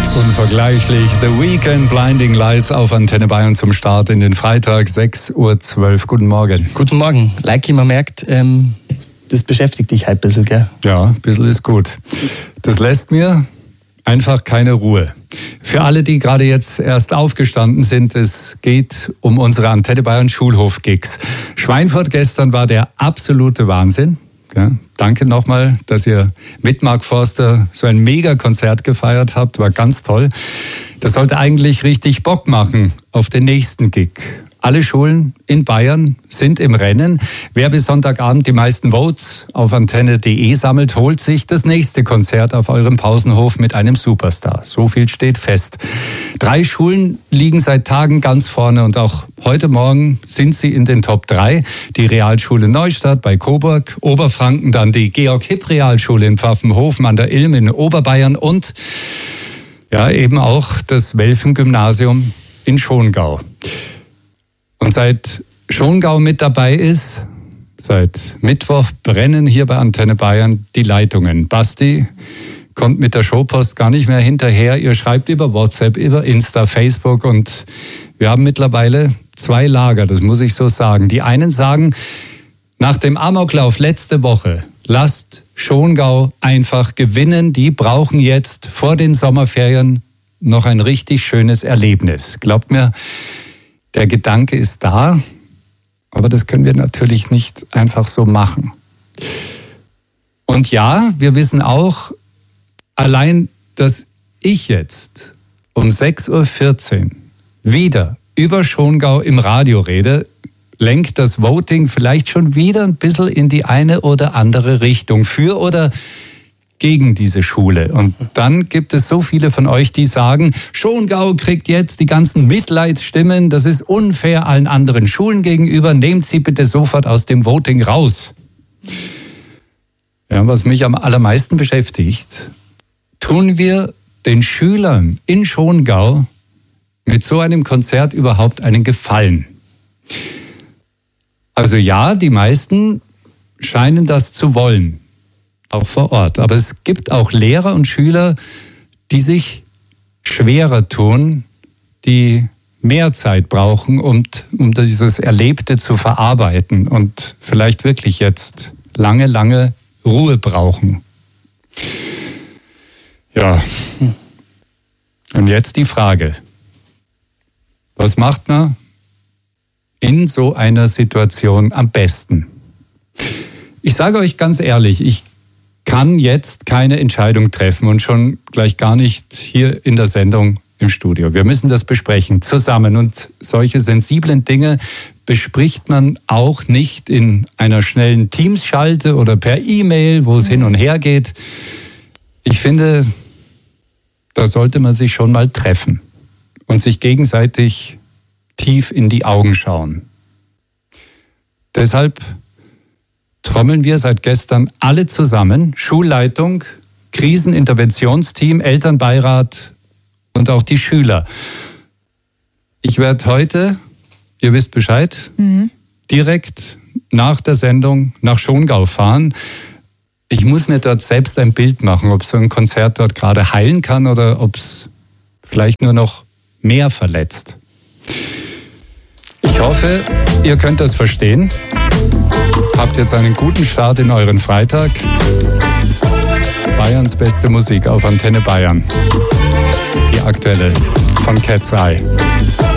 Unvergleichlich. The Weekend, Blinding Lights auf Antenne Bayern zum Start in den Freitag, 6:12 Uhr. Guten Morgen. Guten Morgen. Like, man merkt, das beschäftigt dich halt ein bisschen, gell? Ja, ein bisschen ist gut. Das lässt mir einfach keine Ruhe. Für alle, die gerade jetzt erst aufgestanden sind, es geht um unsere Antenne Bayern Schulhof-Gigs. Schweinfurt gestern war der absolute Wahnsinn. Ja, danke nochmal, dass ihr mit Mark Forster so ein Mega-Konzert gefeiert habt. War ganz toll. Das sollte eigentlich richtig Bock machen auf den nächsten Gig. Alle Schulen in Bayern sind im Rennen. Wer bis Sonntagabend die meisten Votes auf antenne.de sammelt, holt sich das nächste Konzert auf eurem Pausenhof mit einem Superstar. So viel steht fest. 3 Schulen liegen seit Tagen ganz vorne und auch heute Morgen sind sie in den Top 3. Die Realschule Neustadt bei Coburg, Oberfranken, dann die Georg-Hipp-Realschule in Pfaffenhofen an der Ilm in Oberbayern und ja eben auch das Welfen-Gymnasium in Schongau. Und seit Schongau mit dabei ist, seit Mittwoch brennen hier bei Antenne Bayern die Leitungen. Basti kommt mit der Showpost gar nicht mehr hinterher. Ihr schreibt über WhatsApp, über Insta, Facebook und wir haben mittlerweile 2 Lager, das muss ich so sagen. Die einen sagen, nach dem Amoklauf letzte Woche, lasst Schongau einfach gewinnen. Die brauchen jetzt vor den Sommerferien noch ein richtig schönes Erlebnis. Glaubt mir, der Gedanke ist da, aber das können wir natürlich nicht einfach so machen. Und ja, wir wissen auch, allein, dass ich jetzt um 6:14 Uhr wieder über Schongau im Radio rede, lenkt das Voting vielleicht schon wieder ein bisschen in die eine oder andere Richtung. Für oder gegen diese Schule. Und dann gibt es so viele von euch, die sagen, Schongau kriegt jetzt die ganzen Mitleidsstimmen, das ist unfair allen anderen Schulen gegenüber, nehmt sie bitte sofort aus dem Voting raus. Ja, was mich am allermeisten beschäftigt, tun wir den Schülern in Schongau mit so einem Konzert überhaupt einen Gefallen? Also ja, die meisten scheinen das zu wollen. Auch vor Ort. Aber es gibt auch Lehrer und Schüler, die sich schwerer tun, die mehr Zeit brauchen, um dieses Erlebte zu verarbeiten und vielleicht wirklich jetzt lange Ruhe brauchen. Ja. Und jetzt die Frage. Was macht man in so einer Situation am besten? Ich sage euch ganz ehrlich, ich kann jetzt keine Entscheidung treffen und schon gleich gar nicht hier in der Sendung im Studio. Wir müssen das besprechen zusammen und solche sensiblen Dinge bespricht man auch nicht in einer schnellen Teams-Schalte oder per E-Mail, wo es hin und her geht. Ich finde, da sollte man sich schon mal treffen und sich gegenseitig tief in die Augen schauen. Deshalb trommeln wir seit gestern alle zusammen, Schulleitung, Kriseninterventionsteam, Elternbeirat und auch die Schüler. Ich werde heute, ihr wisst Bescheid, direkt nach der Sendung nach Schongau fahren. Ich muss mir dort selbst ein Bild machen, ob so ein Konzert dort gerade heilen kann oder ob es vielleicht nur noch mehr verletzt. Ich hoffe, ihr könnt das verstehen. Habt jetzt einen guten Start in euren Freitag. Bayerns beste Musik auf Antenne Bayern. Die aktuelle von Cat's Eye.